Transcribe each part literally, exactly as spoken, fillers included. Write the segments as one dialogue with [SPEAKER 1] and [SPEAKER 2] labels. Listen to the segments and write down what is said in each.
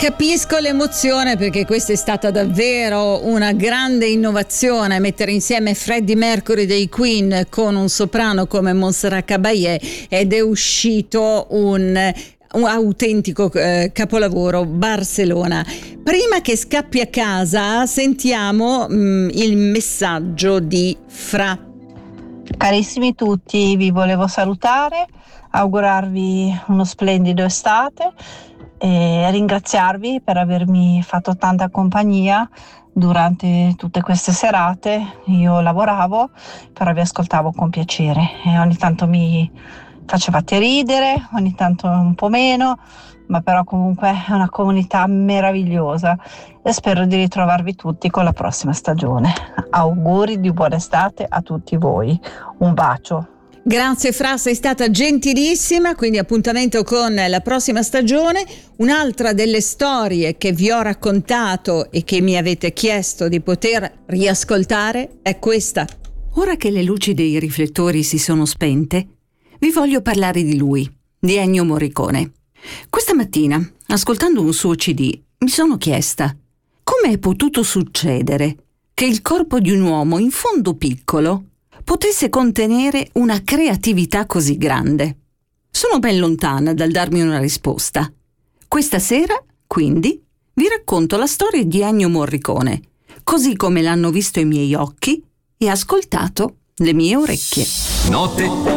[SPEAKER 1] Capisco l'emozione, perché questa è stata davvero una grande innovazione, mettere insieme Freddie Mercury dei Queen con un soprano come Montserrat Caballé, ed è uscito un un autentico eh, capolavoro. Barcellona. Prima che scappi a casa sentiamo mh, il messaggio di Fra.
[SPEAKER 2] Carissimi tutti, vi volevo salutare, augurarvi uno splendido estate e ringraziarvi per avermi fatto tanta compagnia durante tutte queste serate. Io lavoravo, però vi ascoltavo con piacere e ogni tanto mi facevate ridere, ogni tanto un po' meno, ma però comunque è una comunità meravigliosa e spero di ritrovarvi tutti con la prossima stagione. Auguri di buona estate a tutti voi, un bacio.
[SPEAKER 1] Grazie Fra, sei stata gentilissima, quindi appuntamento con la prossima stagione. Un'altra delle storie che vi ho raccontato e che mi avete chiesto di poter riascoltare è questa.
[SPEAKER 3] Ora che le luci dei riflettori si sono spente, vi voglio parlare di lui, di Ennio Morricone. Questa mattina, ascoltando un suo C D, mi sono chiesta come è potuto succedere che il corpo di un uomo in fondo piccolo potesse contenere una creatività così grande. Sono ben lontana dal darmi una risposta. Questa sera, quindi, vi racconto la storia di Ennio Morricone, così come l'hanno visto i miei occhi e ascoltato le mie orecchie.
[SPEAKER 4] Notte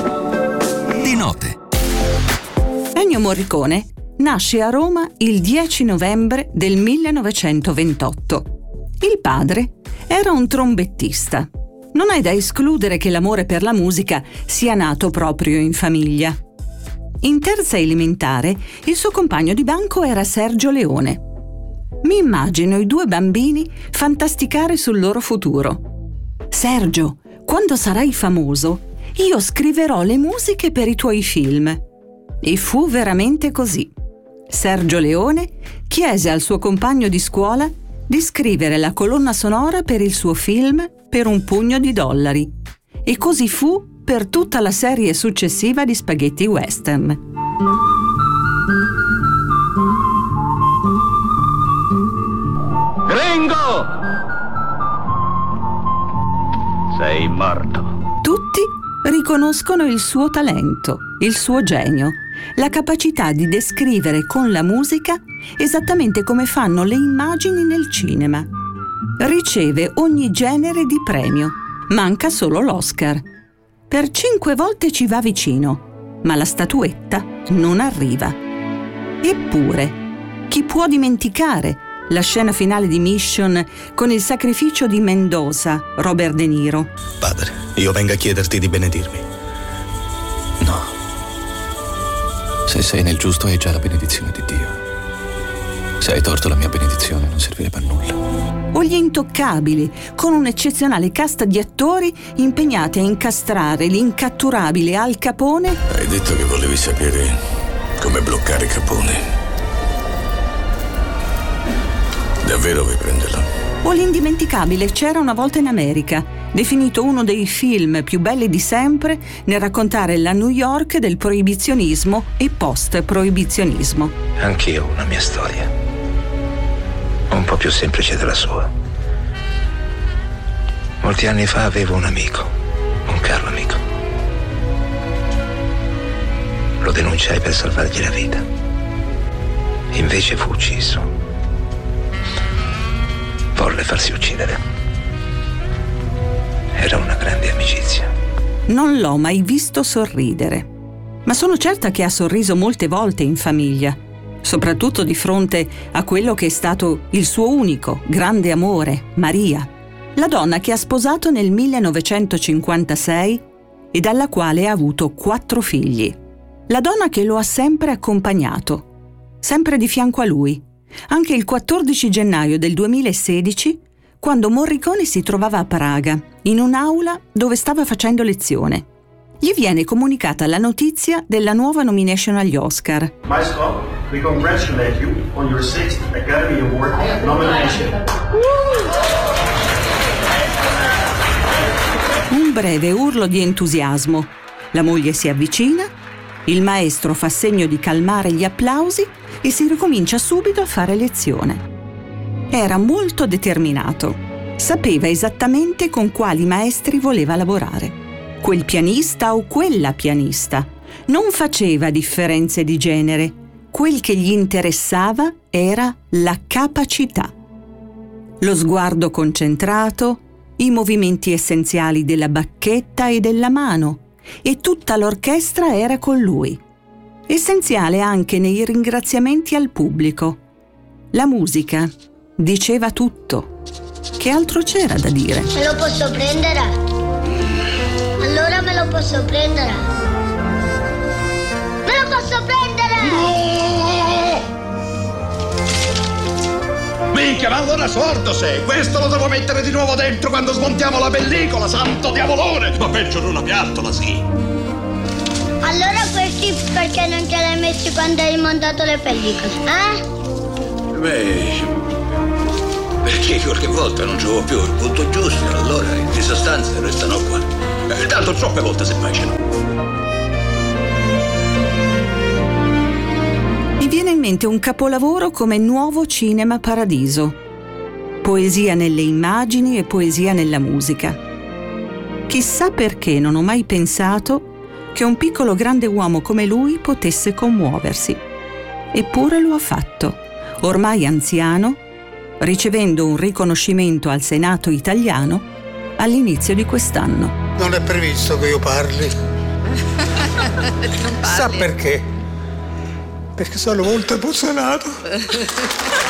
[SPEAKER 4] di notte.
[SPEAKER 3] Ennio Morricone nasce a Roma il dieci novembre del millenovecentoventotto. Il padre era un trombettista. Non è da escludere che l'amore per la musica sia nato proprio in famiglia. In terza elementare, il suo compagno di banco era Sergio Leone. Mi immagino i due bambini fantasticare sul loro futuro. Sergio, quando sarai famoso, io scriverò le musiche per i tuoi film. E fu veramente così. Sergio Leone chiese al suo compagno di scuola di scrivere la colonna sonora per il suo film Per un pugno di dollari. E così fu per tutta la serie successiva di spaghetti western.
[SPEAKER 5] Gringo! Sei morto.
[SPEAKER 3] Tutti riconoscono il suo talento, il suo genio, la capacità di descrivere con la musica esattamente come fanno le immagini nel cinema. Riceve ogni genere di premio, manca solo l'Oscar. Per cinque volte ci va vicino, ma la statuetta non arriva. Eppure, chi può dimenticare la scena finale di Mission con il sacrificio di Mendoza, Robert De Niro?
[SPEAKER 6] Padre, io vengo a chiederti di benedirmi. No. Se sei nel giusto hai già la benedizione di Dio. Se hai torto la mia benedizione non servirebbe a nulla.
[SPEAKER 3] O Gli Intoccabili, con un'eccezionale casta di attori impegnati a incastrare l'incatturabile Al Capone.
[SPEAKER 7] Hai detto che volevi sapere come bloccare Capone. Davvero vuoi prenderlo?
[SPEAKER 3] O l'indimenticabile C'era una volta in America, definito uno dei film più belli di sempre nel raccontare la New York del proibizionismo e post-proibizionismo.
[SPEAKER 8] Anch'io ho una mia storia, un po' più semplice della sua. Molti anni fa avevo un amico, un caro amico. Lo denunciai per salvargli la vita. Invece fu ucciso. Volle farsi uccidere. Era una grande amicizia.
[SPEAKER 3] Non l'ho mai visto sorridere, ma sono certa che ha sorriso molte volte in famiglia, soprattutto di fronte a quello che è stato il suo unico grande amore, Maria, la donna che ha sposato nel millenovecentocinquantasei e dalla quale ha avuto quattro figli. La donna che lo ha sempre accompagnato, sempre di fianco a lui, anche il quattordici gennaio del duemilasedici, quando Morricone si trovava a Praga, in un'aula dove stava facendo lezione. Gli viene comunicata la notizia della nuova nomination agli Oscar.
[SPEAKER 9] Maestro, we congratulate you on your sixth Academy Award nomination.
[SPEAKER 3] Un breve urlo di entusiasmo. La moglie si avvicina Il maestro fa segno di calmare gli applausi e si ricomincia subito a fare lezione. Era molto determinato. Sapeva esattamente con quali maestri voleva lavorare. Quel pianista o quella pianista. Non faceva differenze di genere. Quel che gli interessava era la capacità. Lo sguardo concentrato, i movimenti essenziali della bacchetta e della mano, e tutta l'orchestra era con lui. Essenziale anche nei ringraziamenti al pubblico. La musica diceva tutto. Che altro c'era da dire?
[SPEAKER 10] Me lo posso prendere? Allora me lo posso prendere? Me lo posso prendere?
[SPEAKER 11] No! Minchia, ma allora sordo sei! Questo lo devo mettere di nuovo dentro quando smontiamo la pellicola, santo diavolone! Ma peggio in una piattola, sì!
[SPEAKER 10] Allora questi perché non ce li hai messi quando hai montato le pellicole, eh?
[SPEAKER 8] Beh... perché qualche volta non trovo più il punto giusto, allora in sostanza restano qua. Eh, tanto troppe volte se facciano.
[SPEAKER 3] Mi viene in mente un capolavoro come Nuovo Cinema Paradiso. Poesia nelle immagini e poesia nella musica. Chissà perché non ho mai pensato che un piccolo grande uomo come lui potesse commuoversi. Eppure lo ha fatto, ormai anziano, ricevendo un riconoscimento al Senato italiano all'inizio di quest'anno.
[SPEAKER 12] Non è previsto che io parli. Sa perché? Perché sono molto emozionato.